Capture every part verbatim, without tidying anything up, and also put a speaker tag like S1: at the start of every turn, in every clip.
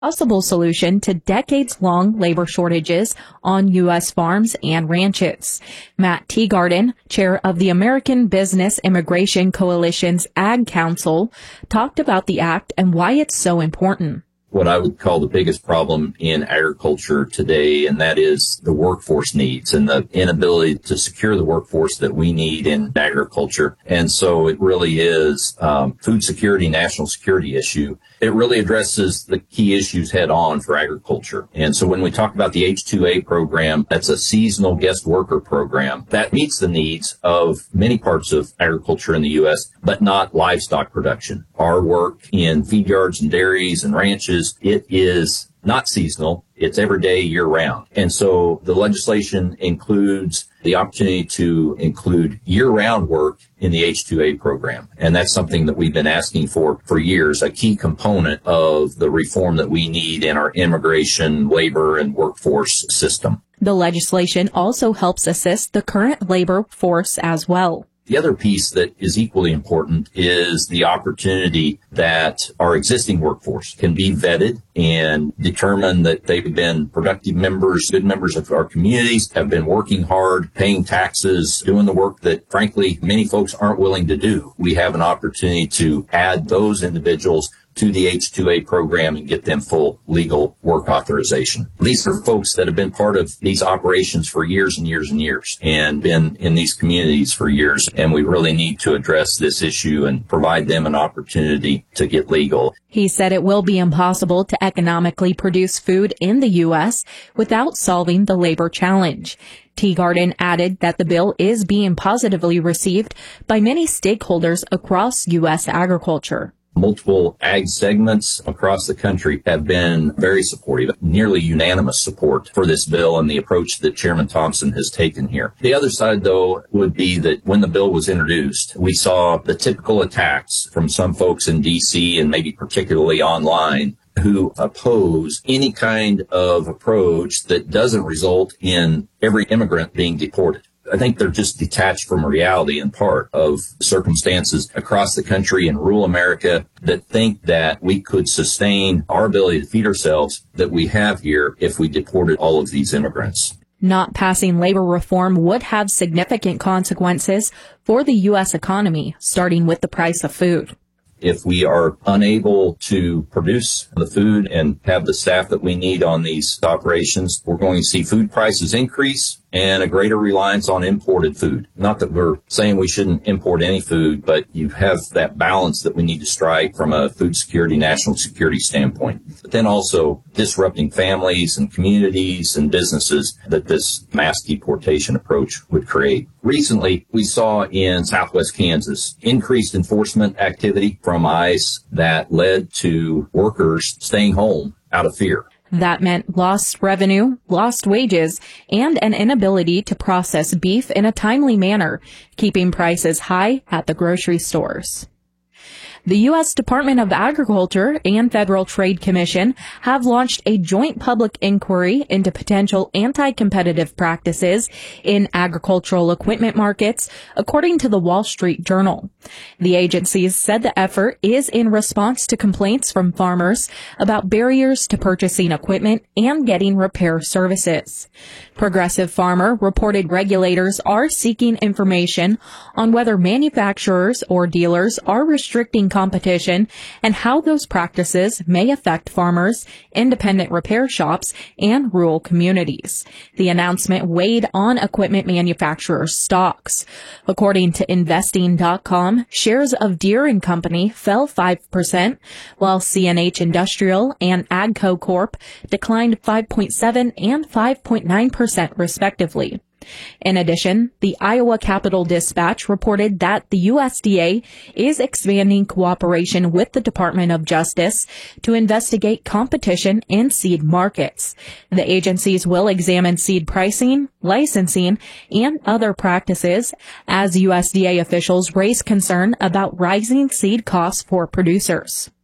S1: possible solution to decades-long labor shortages on U S farms and ranches. Matt Teagarden, chair of the American Business Immigration Coalition's Ag Council, talked about the act and why it's so important.
S2: What I would call the biggest problem in agriculture today, and that is the workforce needs and the inability to secure the workforce that we need in agriculture. And so it really is um, food security, national security issue. It really addresses the key issues head on for agriculture. And so when we talk about the H two A program, that's a seasonal guest worker program that meets the needs of many parts of agriculture in the U S, but not livestock production. Our work in feed yards and dairies and ranches, it is not seasonal. It's every day, year round. And so the legislation includes the opportunity to include year-round work in the H two A program. And that's something that we've been asking for for years, a key component of the reform that we need in our immigration, labor, and workforce system.
S1: The legislation also helps assist the current labor force as well.
S2: The other piece that is equally important is the opportunity that our existing workforce can be vetted and determine that they've been productive members, good members of our communities, have been working hard, paying taxes, doing the work that, frankly, many folks aren't willing to do. We have an opportunity to add those individuals to the H two A program and get them full legal work authorization. These are folks that have been part of these operations for years and years and years and been in these communities for years. And we really need to address this issue and provide them an opportunity to get legal.
S1: He said it will be impossible to economically produce food in the U S without solving the labor challenge. Teagarden added that the bill is being positively received by many stakeholders across U S agriculture.
S2: Multiple ag segments across the country have been very supportive, nearly unanimous support for this bill and the approach that Chairman Thompson has taken here. The other side, though, would be that when the bill was introduced, we saw the typical attacks from some folks in D C and maybe particularly online who oppose any kind of approach that doesn't result in every immigrant being deported. I think they're just detached from reality in part of circumstances across the country in rural America that think that we could sustain our ability to feed ourselves that we have here if we deported all of these immigrants.
S1: Not passing labor reform would have significant consequences for the U S economy, starting with the price of food.
S2: If we are unable to produce the food and have the staff that we need on these operations, we're going to see food prices increase and a greater reliance on imported food. Not that we're saying we shouldn't import any food, but you have that balance that we need to strike from a food security, national security standpoint. But then also disrupting families and communities and businesses that this mass deportation approach would create. Recently, we saw in southwest Kansas increased enforcement activity from ICE that led to workers staying home out of fear.
S1: That meant lost revenue, lost wages, and an inability to process beef in a timely manner, keeping prices high at the grocery stores. The U S Department of Agriculture and Federal Trade Commission have launched a joint public inquiry into potential anti-competitive practices in agricultural equipment markets, according to the Wall Street Journal. The agencies said the effort is in response to complaints from farmers about barriers to purchasing equipment and getting repair services. Progressive Farmer reported regulators are seeking information on whether manufacturers or dealers are restricting competition and how those practices may affect farmers, independent repair shops, and rural communities. The announcement weighed on equipment manufacturers' stocks. According to investing dot com, shares of Deere and Company fell five percent, while C N H Industrial and AGCO Corp declined five point seven and five point nine percent respectively. In addition, the Iowa Capital Dispatch reported that the U S D A is expanding cooperation with the Department of Justice to investigate competition in seed markets. The agencies will examine seed pricing, licensing, and other practices as U S D A officials raise concern about rising seed costs for producers.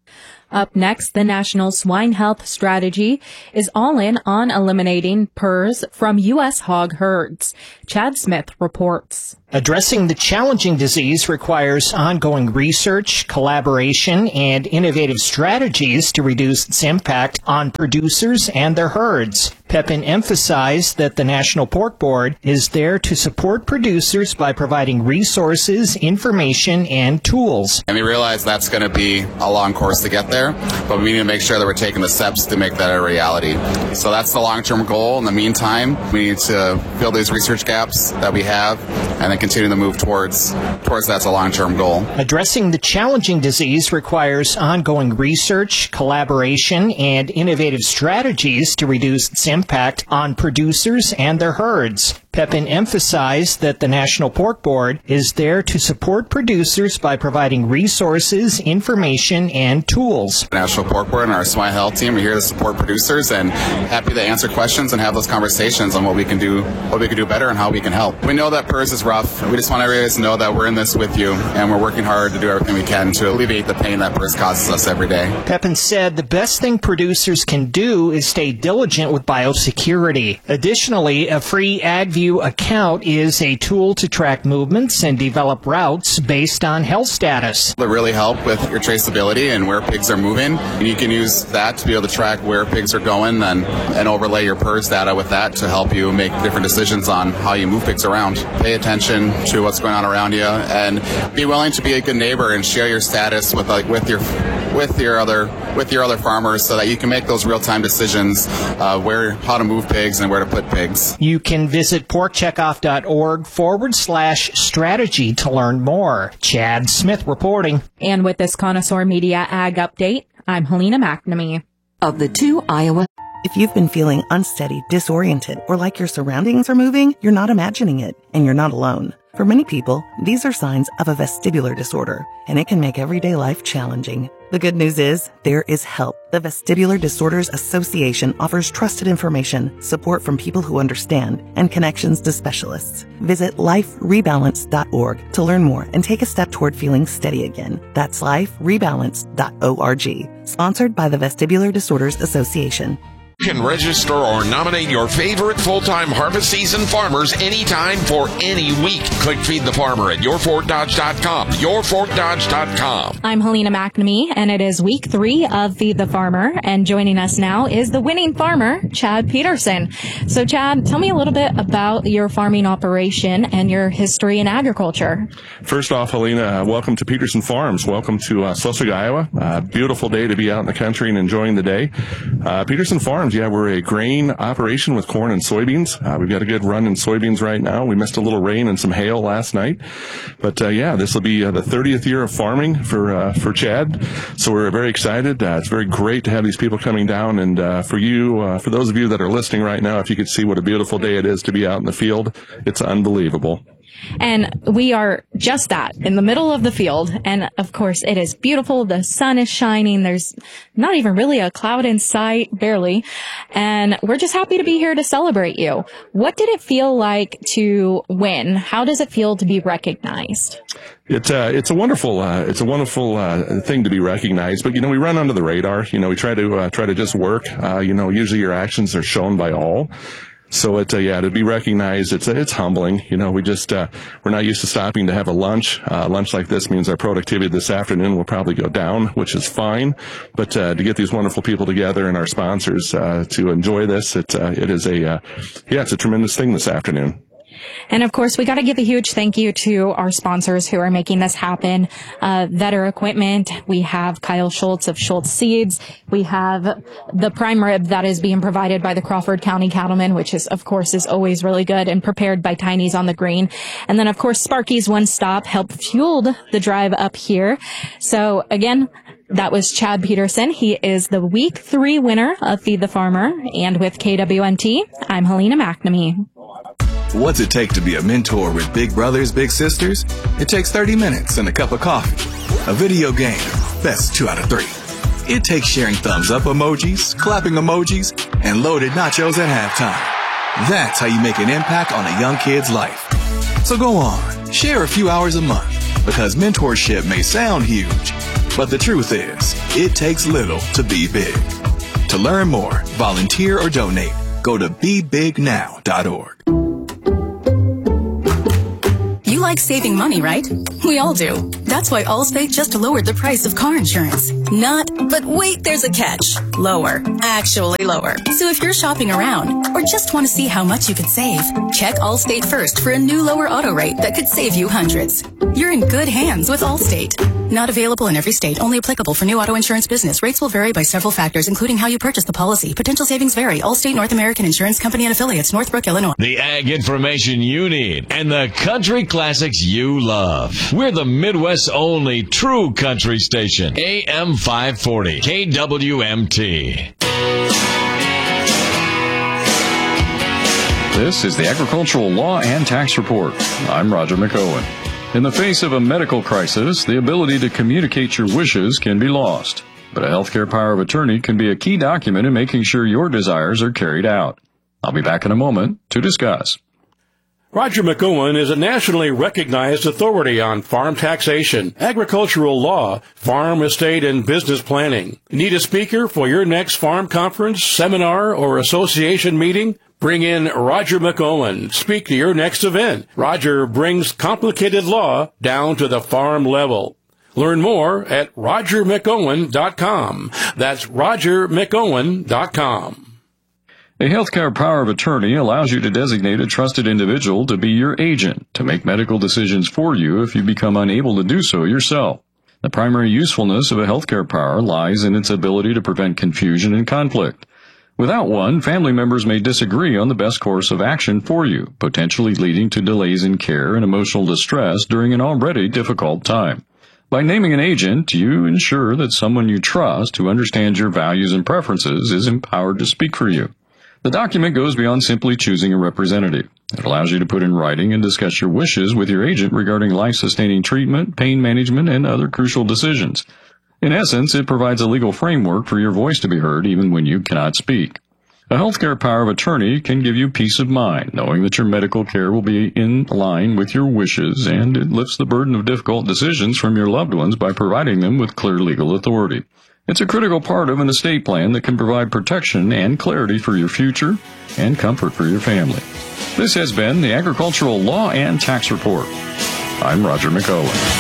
S1: Up next, the National Swine Health Strategy is all in on eliminating P R R S from U S hog herds. Chad Smith reports.
S3: Addressing the challenging disease requires ongoing research, collaboration, and innovative strategies to reduce its impact on producers and their herds. Pepin emphasized that the National Pork Board is there to support producers by providing resources, information, and tools.
S4: And we realize that's going to be a long course to get there, but we need to make sure that we're taking the steps to make that a reality. So that's the long-term goal. In the meantime, we need to fill these research gaps that we have and then continue to move towards towards that's a long-term goal.
S3: Addressing the challenging disease requires ongoing research, collaboration, and innovative strategies to reduce its impact on producers and their herds. Pepin emphasized that the National Pork Board is there to support producers by providing resources, information, and tools.
S4: National Pork Board and our swine health team are here to support producers and happy to answer questions and have those conversations on what we can do, what we can do better and how we can help. We know that P R R S is rough. We just want everybody to know that we're in this with you and we're working hard to do everything we can to alleviate the pain that P R R S causes us every day.
S3: Pepin said the best thing producers can do is stay diligent with biosecurity. Additionally, a free AgView account is a tool to track movements and develop routes based on health status.
S4: That really help with your traceability and where pigs are moving. And you can use that to be able to track where pigs are going and, and overlay your P R R S data with that to help you make different decisions on how you move pigs around. Pay attention to what's going on around you and be willing to be a good neighbor and share your status with like with your with your other with your other farmers so that you can make those real-time decisions uh, where how to move pigs and where to put pigs.
S3: You can visit porkcheckoff.org forward slash strategy to learn more. Chad Smith reporting.
S1: And with this Connoisseur Media Ag Update, I'm Helena McNamee.
S5: Of the two Iowa... If you've been feeling unsteady, disoriented, or like your surroundings are moving, you're not imagining it, and you're not alone. For many people, these are signs of a vestibular disorder, and it can make everyday life challenging. The good news is, there is help. The Vestibular Disorders Association offers trusted information, support from people who understand, and connections to specialists. Visit life rebalance dot org to learn more and take a step toward feeling steady again. That's life rebalance dot org. Sponsored by the Vestibular Disorders Association.
S6: You can register or nominate your favorite full-time harvest season farmers anytime for any week. Click Feed the Farmer at your fort dodge dot com. your fort dodge dot com.
S1: I'm Helena McNamee, and it is week three of Feed the Farmer. And joining us now is the winning farmer, Chad Peterson. So, Chad, tell me a little bit about your farming operation and your history in agriculture.
S7: First off, Helena, uh, welcome to Peterson Farms. Welcome to uh, Schleswig, Iowa. Uh, beautiful day to be out in the country and enjoying the day. Uh, Peterson Farms. Yeah, we're a grain operation with corn and soybeans. Uh, we've got a good run in soybeans right now. We missed a little rain and some hail last night. But, uh, yeah, this will be uh, the thirtieth year of farming for uh, for Chad. So we're very excited. Uh, it's very great to have these people coming down. And uh, for you, uh, for those of you that are listening right now, if you could see what a beautiful day it is to be out in the field, it's unbelievable.
S1: And we are just that, in the middle of the field. And, of course, it is beautiful. The sun is shining. There's not even really a cloud in sight, barely. And we're just happy to be here to celebrate you. What did it feel like to win? How does it feel to be recognized?
S7: It's uh, it's a wonderful, uh, it's a wonderful, uh, thing to be recognized. But, you know, we run under the radar. You know, we try to, uh, try to just work. Uh, you know, usually your actions are shown by all. So it's, uh, yeah, to be recognized, it's, it's humbling. You know, we just, uh, we're not used to stopping to have a lunch. Uh, lunch like this means our productivity this afternoon will probably go down, which is fine. But, uh, to get these wonderful people together and our sponsors, uh, to enjoy this, it's, uh, it is a, uh, yeah, it's a tremendous thing this afternoon.
S1: And of course, we got to give a huge thank you to our sponsors who are making this happen. Uh, Vetter Equipment. We have Kyle Schultz of Schultz Seeds. We have the prime rib that is being provided by the Crawford County Cattlemen, which is, of course, is always really good and prepared by Tiny's on the Green. And then, of course, Sparky's One Stop helped fueled the drive up here. So again, that was Chad Peterson. He is the week three winner of Feed the Farmer. And with K W N T, I'm Helena McNamee.
S8: What's it take to be a mentor with big brothers, big sisters? It takes thirty minutes and a cup of coffee. A video game. That's two out of three. It takes sharing thumbs up emojis, clapping emojis, and loaded nachos at halftime. That's how you make an impact on a young kid's life. So go on, share a few hours a month, because mentorship may sound huge, But the truth is, it takes little to be big. To learn more, volunteer, or donate, go to be big now dot org.
S9: You like saving money, right? We all do. That's why Allstate just lowered the price of car insurance. Not, but wait, there's a catch. Lower. Actually lower. So if you're shopping around or just want to see how much you could save, check Allstate first for a new lower auto rate that could save you hundreds. You're in good hands with Allstate. Not available in every state. Only applicable for new auto insurance business. Rates will vary by several factors, including how you purchase the policy. Potential savings vary. Allstate North American Insurance Company and affiliates. Northbrook, Illinois.
S10: The ag information you need and the country classics you love. We're the Midwest's only true country station. A M five forty, K W M T.
S11: This is the Agricultural Law and Tax Report. I'm Roger McOwen. In the face of a medical crisis, the ability to communicate your wishes can be lost. But a healthcare power of attorney can be a key document in making sure your desires are carried out. I'll be back in a moment to discuss.
S12: Roger McOwen is a nationally recognized authority on farm taxation, agricultural law, farm, estate, and business planning. Need a speaker for your next farm conference, seminar, or association meeting? Bring in Roger McOwen. Speak to your next event. Roger brings complicated law down to the farm level. Learn more at roger mcowen dot com. That's roger mcowen dot com.
S11: A healthcare power of attorney allows you to designate a trusted individual to be your agent to make medical decisions for you if you become unable to do so yourself. The primary usefulness of a healthcare power lies in its ability to prevent confusion and conflict. Without one, family members may disagree on the best course of action for you, potentially leading to delays in care and emotional distress during an already difficult time. By naming an agent, you ensure that someone you trust who understands your values and preferences is empowered to speak for you. The document goes beyond simply choosing a representative. It allows you to put in writing and discuss your wishes with your agent regarding life-sustaining treatment, pain management, and other crucial decisions. In essence, it provides a legal framework for your voice to be heard even when you cannot speak. A healthcare power of attorney can give you peace of mind, knowing that your medical care will be in line with your wishes, and it lifts the burden of difficult decisions from your loved ones by providing them with clear legal authority. It's a critical part of an estate plan that can provide protection and clarity for your future and comfort for your family. This has been the Agricultural Law and Tax Report. I'm Roger McOwen.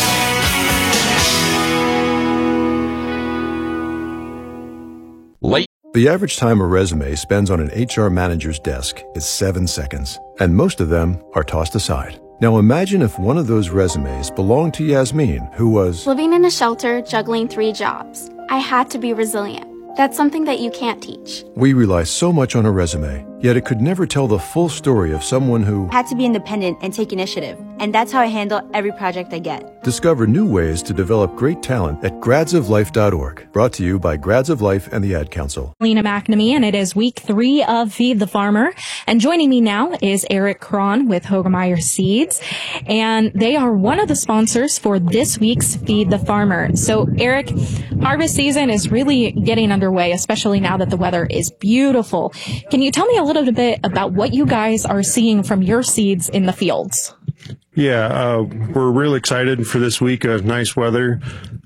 S6: Late.
S13: The average time a resume spends on an H R manager's desk is seven seconds, and most of them are tossed aside. Now imagine if one of those resumes belonged to Yasmin, who was
S14: living in a shelter, juggling three jobs. I had to be resilient. That's something that you can't teach.
S13: We rely so much on a resume, yet it could never tell the full story of someone who
S15: had to be independent and take initiative. And that's how I handle every project I get.
S13: Discover new ways to develop great talent at grads of life dot org. Brought to you by Grads of Life and the Ad Council.
S1: Lena McNamee, and it is week three of Feed the Farmer. And joining me now is Eric Cron with Hoegemeyer Seeds. And they are one of the sponsors for this week's Feed the Farmer. So, Eric, harvest season is really getting underway, especially now that the weather is beautiful. Can you tell me a little bit about what you guys are seeing from your seeds in the fields?
S16: Yeah, uh, we're real excited for this week of nice weather.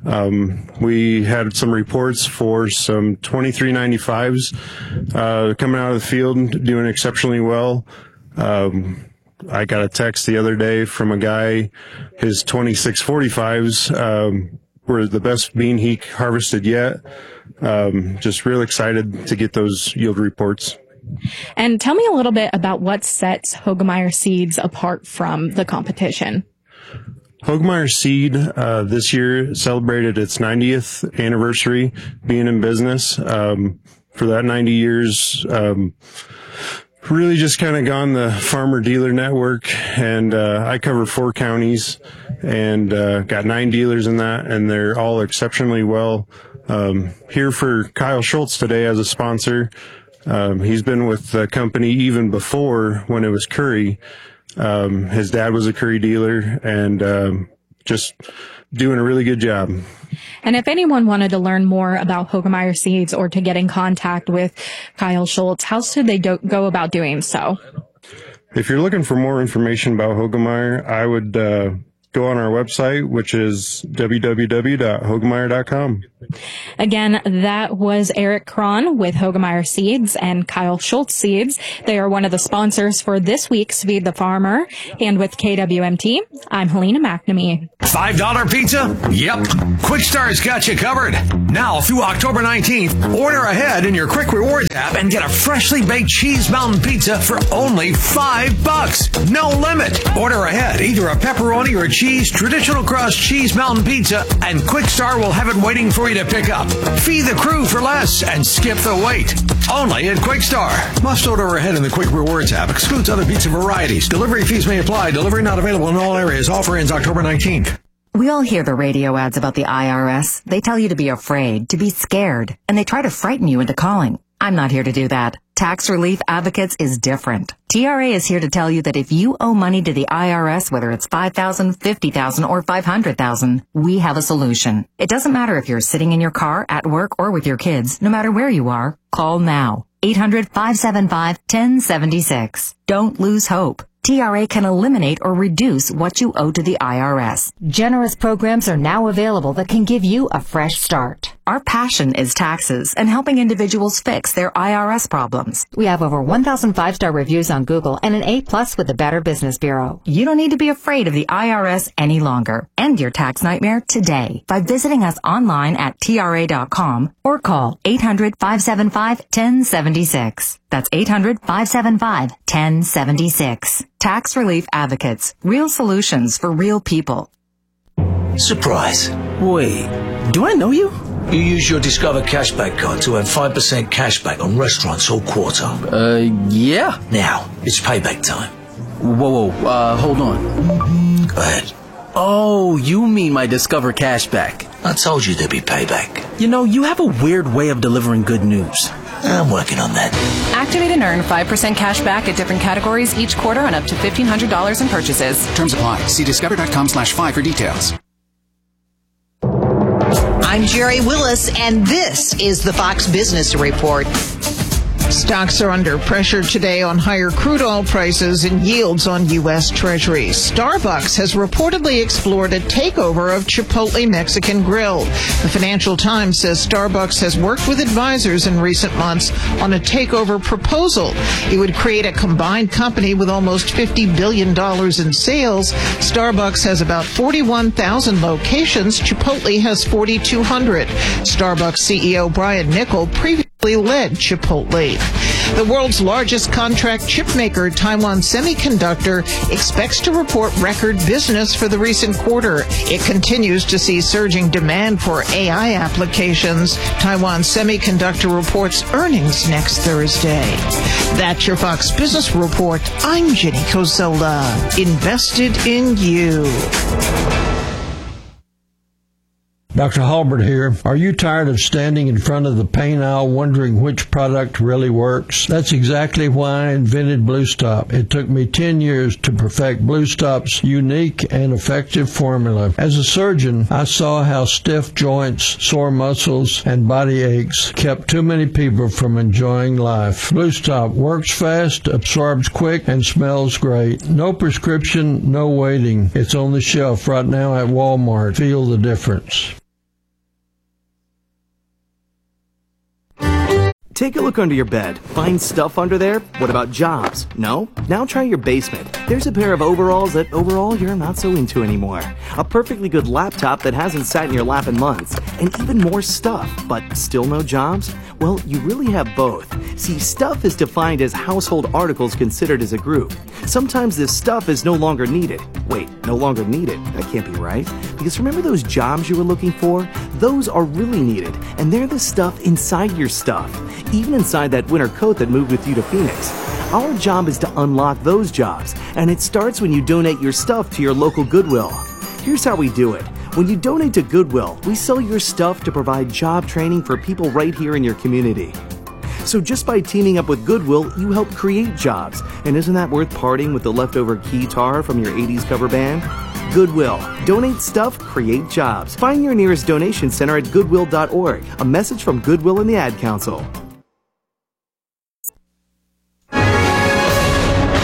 S16: Um, we had some reports for some twenty-three ninety-fives uh, coming out of the field, doing exceptionally well. Um, I got a text the other day from a guy, his twenty-six forty-fives um, were the best bean he harvested yet. Um, just real excited to get those yield reports.
S1: And tell me a little bit about what sets Hoegemeyer Seeds apart from the competition.
S16: Hoegemeyer Seed uh, this year celebrated its ninetieth anniversary being in business. Um, for that ninety years, um, really just kind of gone the farmer dealer network, and uh, I cover four counties and uh, got nine dealers in that, and they're all exceptionally well. Um, here for Kyle Schultz today as a sponsor. Um, he's been with the company even before when it was Curry. Um, his dad was a Curry dealer, and um, just doing a really good job.
S1: And if anyone wanted to learn more about Hoegemeyer Seeds or to get in contact with Kyle Schultz, how should they do- go about doing so?
S16: If you're looking for more information about Hoegemeyer, I would uh, go on our website, which is w w w dot hogemeyer dot com.
S1: Again, that was Eric Cron with Hogemeyer Seeds and Kyle Schultz Seeds. They are one of the sponsors for this week's Feed the Farmer. And with K W M T, I'm Helena McNamee.
S17: five dollar pizza? Yep. Quick Star's got you covered. Now through October nineteenth, order ahead in your Quick Rewards app and get a freshly baked Cheese Mountain pizza for only five bucks. No limit. Order ahead, either a pepperoni or cheese traditional crust Cheese Mountain pizza, and Quick Star will have it waiting for you to pick up. Feed the crew for less and skip the wait. Only at Quick Star. Must order ahead in the Quick Rewards app. Excludes other pizza varieties. Delivery fees may apply. Delivery not available in all areas. Offer ends October nineteenth.
S18: We all hear the radio ads about the I R S. They tell you to be afraid, to be scared, and they try to frighten you into calling. I'm not here to do that. Tax Relief Advocates is different. T R A is here to tell you that if you owe money to the I R S, whether it's five thousand dollars, fifty thousand dollars, or five hundred thousand dollars, we have a solution. It doesn't matter if you're sitting in your car, at work, or with your kids. No matter where you are, call now. eight hundred, five seven five, one oh seven six. Don't lose hope. T R A can eliminate or reduce what you owe to the I R S. Generous programs are now available that can give you a fresh start. Our passion is taxes and helping individuals fix their I R S problems. We have over one thousand five-star reviews on Google and an A plus with the Better Business Bureau. You don't need to be afraid of the I R S any longer. End your tax nightmare today by visiting us online at T R A dot com or call eight hundred, five seven five, one oh seven six. That's eight hundred, five seven five, one oh seven six. Tax Relief Advocates. Real solutions for real people.
S19: Surprise. Wait, do I know you? You use your Discover Cashback card to earn five percent cashback on restaurants all quarter.
S20: Uh, yeah.
S19: Now, it's payback time.
S20: Whoa, whoa, uh, hold on.
S19: Go ahead.
S20: Oh, you mean my Discover Cashback.
S19: I told you there'd be payback.
S20: You know, you have a weird way of delivering good news.
S19: I'm working on that.
S21: Activate and earn five percent cash back at different categories each quarter on up to fifteen hundred dollars in purchases.
S22: Terms apply. See discover dot com slash five for details.
S23: I'm Jerry Willis, and this is the Fox Business Report. Stocks are under pressure today on higher crude oil prices and yields on U S Treasuries. Starbucks has reportedly explored a takeover of Chipotle Mexican Grill. The Financial Times says Starbucks has worked with advisors in recent months on a takeover proposal. It would create a combined company with almost fifty billion dollars in sales. Starbucks has about forty-one thousand locations. Chipotle has forty-two hundred. Starbucks C E O Brian Niccol previously led Chipotle. The world's largest contract chipmaker, Taiwan Semiconductor, expects to report record business for the recent quarter. It continues to see surging demand for A I applications. Taiwan Semiconductor reports earnings next Thursday. That's your Fox Business Report. I'm Jenny Cozola. Invested in you.
S24: Doctor Halbert here. Are you tired of standing in front of the paint aisle wondering which product really works? That's exactly why I invented Blue Stop. It took me ten years to perfect Blue Stop's unique and effective formula. As a surgeon, I saw how stiff joints, sore muscles, and body aches kept too many people from enjoying life. Blue Stop works fast, absorbs quick, and smells great. No prescription, no waiting. It's on the shelf right now at Walmart. Feel the difference.
S25: Take a look under your bed. Find stuff under there? What about jobs? No? Now try your basement. There's a pair of overalls that overall you're not so into anymore. A perfectly good laptop that hasn't sat in your lap in months. And even more stuff, but still no jobs? Well, you really have both. See, stuff is defined as household articles considered as a group. Sometimes this stuff is no longer needed. Wait, no longer needed? That can't be right. Because remember those jobs you were looking for? Those are really needed, and they're the stuff inside your stuff. Even inside that winter coat that moved with you to Phoenix. Our job is to unlock those jobs, and it starts when you donate your stuff to your local Goodwill. Here's how we do it. When you donate to Goodwill, we sell your stuff to provide job training for people right here in your community. So just by teaming up with Goodwill, you help create jobs. And isn't that worth parting with the leftover guitar from your eighties cover band? Goodwill. Donate stuff, create jobs. Find your nearest donation center at goodwill dot org. A message from Goodwill and the Ad Council.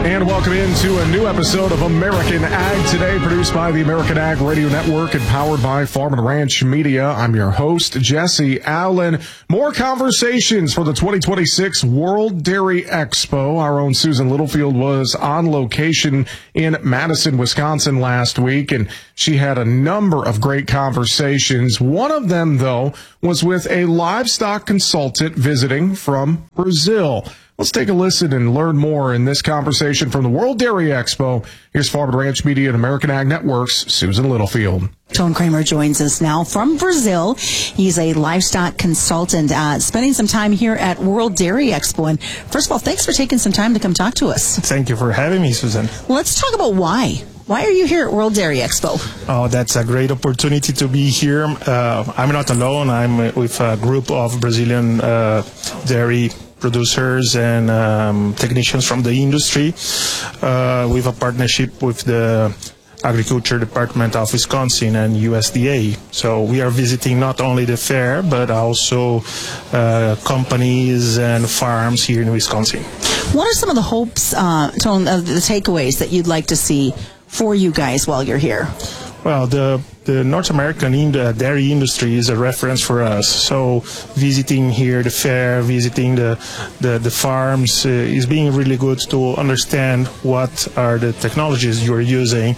S2: And welcome into a new episode of American Ag Today, produced by the American Ag Radio Network and powered by Farm and Ranch Media. I'm your host, Jesse Allen. More conversations for the twenty twenty-six World Dairy Expo. Our own Susan Littlefield was on location in Madison, Wisconsin last week, and she had a number of great conversations. One of them, though, was with a livestock consultant visiting from Brazil. Let's take a listen and learn more in this conversation from the World Dairy Expo. Here's Farm and Ranch Media and American Ag Network's Susan Littlefield.
S3: Tone Kramer joins us now from Brazil. He's a livestock consultant, uh, spending some time here at World Dairy Expo. And first of all, thanks for taking some time to come talk to us.
S4: Thank you for having me, Susan.
S3: Let's talk about why. Why are you here at World Dairy Expo?
S4: Oh, that's a great opportunity to be here. Uh, I'm not alone. I'm with a group of Brazilian uh, dairy producers and um, technicians from the industry. Uh, we have a partnership with the Agriculture Department of Wisconsin and U S D A. So we are visiting not only the fair, but also uh, companies and farms here in Wisconsin.
S3: What are some of the hopes, uh, Tone, of the takeaways that you'd like to see for you guys while you're here?
S4: Well, the the North American in the dairy industry is a reference for us. So visiting here, the fair, visiting the the, the farms uh, is being really good to understand what are the technologies you are using,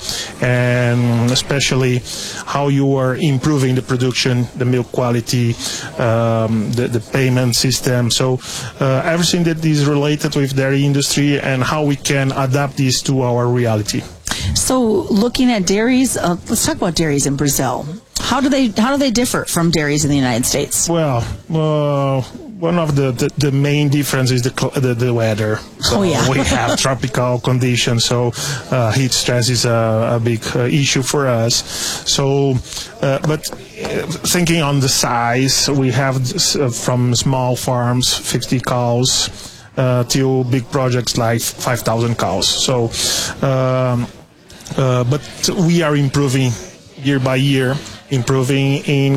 S4: and especially how you are improving the production, the milk quality, um, the, the payment system. So uh, everything that is related with dairy industry and how we can adapt this to our reality.
S3: So, looking at dairies, uh, let's talk about dairies in Brazil. How do they how do they differ from dairies in the United States?
S4: Well, uh, one of the, the, the main difference is the the, the weather. So
S3: oh, yeah.
S4: we have tropical conditions, so uh, heat stress is a, a big uh, issue for us. So, uh, but thinking on the size, we have uh, from small farms, fifty cows, uh, to big projects like five thousand cows. So. Um, Uh, but we are improving year by year, improving in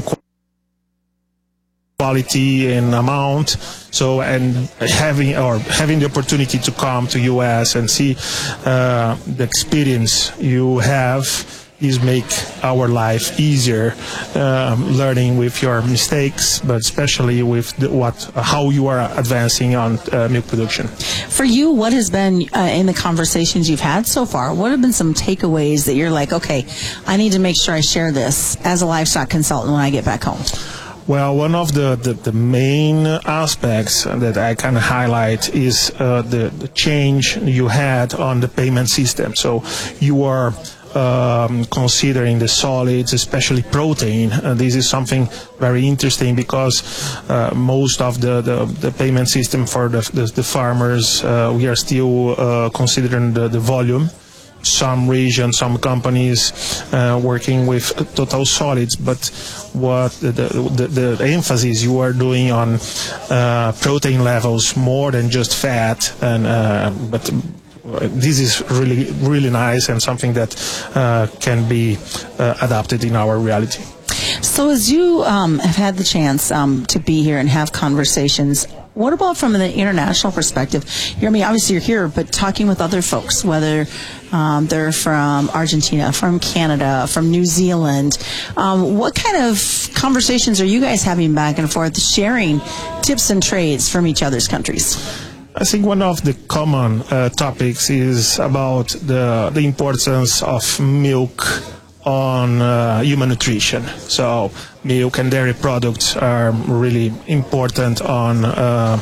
S4: quality and amount. So, and having or having the opportunity to come to U S and see uh, the experience you have is make our life easier, um, learning with your mistakes, but especially with the, what how you are advancing on uh, milk production.
S3: For you, what has been uh, in the conversations you've had so far? What have been some takeaways that you're like, okay, I need to make sure I share this as a livestock consultant when I get back home?
S4: Well, one of the, the, the main aspects that I can highlight is uh, the, the change you had on the payment system. So you are Um, considering the solids, especially protein. Uh, this is something very interesting because uh, most of the, the, the payment system for the, the, the farmers, uh, we are still uh, considering the, the volume. Some regions, some companies uh, working with total solids, but what the, the, the, the emphasis you are doing on uh, protein levels more than just fat, and uh, but this is really, really nice and something that uh, can be uh, adapted in our reality.
S3: So as you um, have had the chance um, to be here and have conversations, what about from an international perspective? You're, I mean, obviously you're here, but talking with other folks, whether um, they're from Argentina, from Canada, from New Zealand, um, what kind of conversations are you guys having back and forth, sharing tips and trades from each other's countries?
S4: I think one of the common uh, topics is about the, the importance of milk on uh, human nutrition. So milk and dairy products are really important on uh,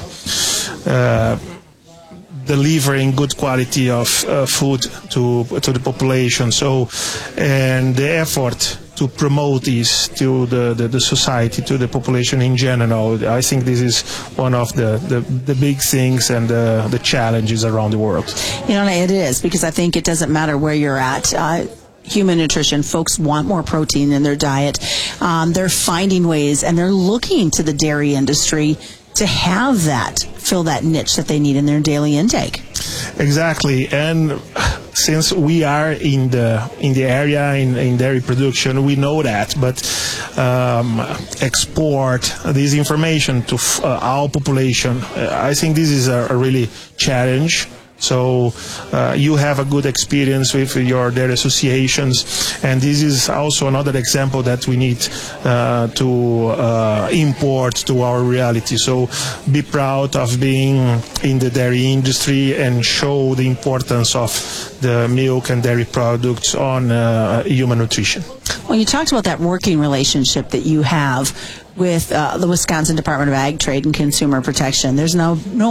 S4: uh, delivering good quality of uh, food to to the population. So, and the effort to promote this to the, the, the society, to the population in general, I think this is one of the, the, the big things and the, the challenges around the world.
S3: You know, it is, because I think it doesn't matter where you're at. Uh, human nutrition, folks want more protein in their diet. Um, they're finding ways, and they're looking to the dairy industry to have that, fill that niche that they need in their daily intake.
S4: Exactly, and since we are in the in the area in, in dairy production, we know that. But um, export this information to uh, our population, uh, I think this is a, a really challenge. So uh, you have a good experience with your dairy associations, and this is also another example that we need uh, to uh, import to our reality. So be proud of being in the dairy industry and show the importance of the milk and dairy products on uh, human nutrition.
S3: Well, you talked about that working relationship that you have with uh, the Wisconsin Department of Ag, Trade, and Consumer Protection. There's no no